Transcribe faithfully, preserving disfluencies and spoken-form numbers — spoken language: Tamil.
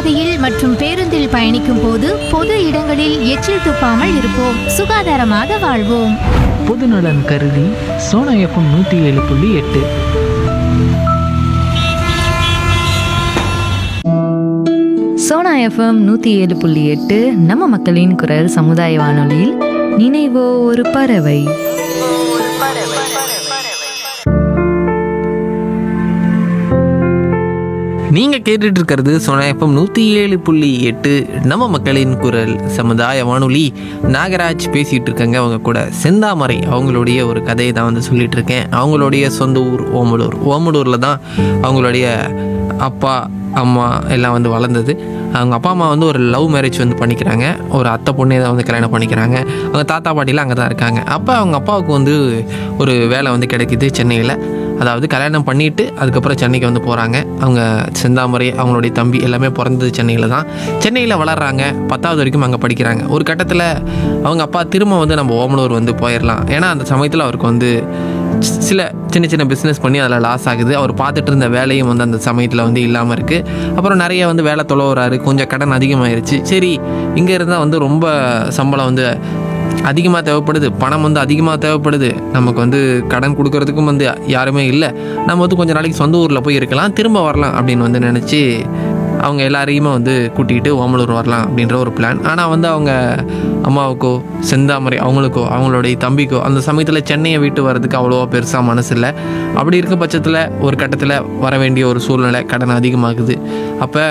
நடைபாதையில் மற்றும் பேருந்தில் பயணிக்கும் போது பொது இடங்களில் எச்சில் துப்பாமல் இருப்போம். சுகாதாரமாக வாழ்வோம். பொதுநலன் கருதி சோனா எஃப்எம் நூற்றி ஏழு புள்ளி எட்டு. சோனா எஃப்எம் நூற்றி ஏழு புள்ளி எட்டு நம்ம மக்களின் குரல் சமுதாய வானொலியில் நினைவோ ஒரு பறவை. நீங்கள் கேட்டுட்டு இருக்கிறது சோனா எஃப்எம் நூற்றி ஏழு புள்ளி எட்டு நம்ம மக்களின் குரல் சமுதாய வானொலி. நாகராஜ் பேசிகிட்டு இருக்காங்க அவங்க கூட. செந்தாமரை அவங்களுடைய ஒரு கதையை தான் வந்து சொல்லிட்டு இருக்கேன். அவங்களுடைய சொந்த ஊர் ஓமலூர். ஓமலூரில் தான் அவங்களுடைய அப்பா அம்மா எல்லாம் வந்து வளர்ந்தது. அவங்க அப்பா அம்மா வந்து ஒரு லவ் மேரேஜ் வந்து பண்ணிக்கிறாங்க. ஒரு அத்தை பொண்ணே தான் வந்து கல்யாணம் பண்ணிக்கிறாங்க. அவங்க தாத்தா பாட்டிலாம் அங்கே தான் இருக்காங்க. அப்போ அவங்க அப்பாவுக்கு வந்து ஒரு வேலை வந்து கிடைக்கிது சென்னையில். அதாவது கல்யாணம் பண்ணிவிட்டு அதுக்கப்புறம் சென்னைக்கு வந்து போகிறாங்க. அவங்க செந்தாமரை அவங்களுடைய தம்பி எல்லாமே பிறந்தது சென்னையில் தான். சென்னையில் வளர்கிறாங்க. பத்தாவது வரைக்கும் அங்கே படிக்கிறாங்க. ஒரு கட்டத்தில் அவங்க அப்பா திரும்ப வந்து நம்ம ஓமலூர் வந்து போயிடலாம், ஏன்னா அந்த சமயத்தில் அவருக்கு வந்து சில சின்ன சின்ன பிஸ்னஸ் பண்ணி அதில் லாஸ் ஆகுது. அவர் பார்த்துட்டு இருந்த வேலையும் வந்து அந்த சமயத்தில் வந்து இல்லாமல் இருக்குது. அப்புறம் நிறைய வந்து வேலை தொலைவுறாரு. கொஞ்சம் கடன் அதிகமாகிருச்சு. சரி, இங்கே இருந்தால் வந்து ரொம்ப சம்பளம் வந்து அதிகமாக தேவைப்படுது, பணம் வந்து அதிகமாக தேவைப்படுது, நமக்கு வந்து கடன் கொடுக்கறதுக்கும் வந்து யாருமே இல்லை, நம்ம வந்து கொஞ்சம் நாளைக்கு சொந்த ஊரில் போய் இருக்கலாம், திரும்ப வரலாம் அப்படின்னு வந்து நினச்சி அவங்க எல்லாரையுமே வந்து கூட்டிகிட்டு ஓமலூர் வரலாம் அப்படின்ற ஒரு பிளான். ஆனால் வந்து அவங்க அம்மாவுக்கோ செந்தாமரை அவங்களுக்கோ அவங்களுடைய தம்பிக்கோ அந்த சமயத்தில் சென்னையை விட்டு வர்றதுக்கு அவ்வளோவா பெருசாக மனசு இல்லை. அப்படி இருக்க பட்சத்தில் ஒரு கட்டத்தில் வர வேண்டிய ஒரு சூழ்நிலை, கடன் அதிகமாகுது. அப்போ